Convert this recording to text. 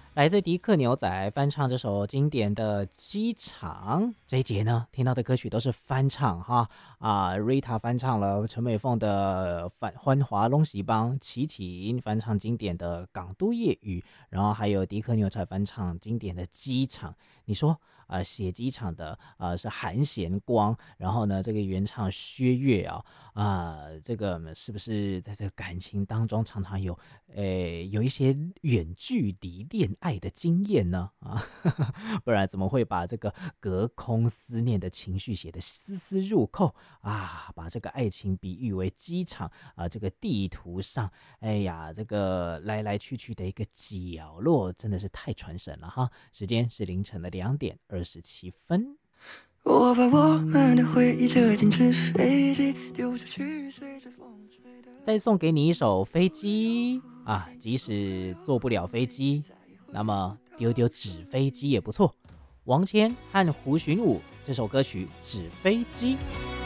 来自迪克牛仔翻唱这首经典的《机场》。这一节呢，听到的歌曲都是翻唱哈Rita 翻唱了陈美凤的《欢华拢是帮》，齐秦翻唱经典的《港都夜雨》，然后还有迪克牛仔翻唱经典的《机场》。你说写机场的是韩贤光，然后呢这个原唱薛岳这个是不是在这个感情当中常常有一些远距离恋爱的经验呢？不然怎么会把这个隔空思念的情绪写得丝丝入扣把这个爱情比喻为机场这个地图上，哎呀，这个来来去去的一个角落，真的是太传神了哈！时间是凌晨的2:27。 我把我们的回忆折进纸飞机，丢出去，随着风吹的。 再送给你一首飞机即使坐不了飞机，那么丢丢纸飞机也不错。王谦和胡寻武这首歌曲《纸飞机》。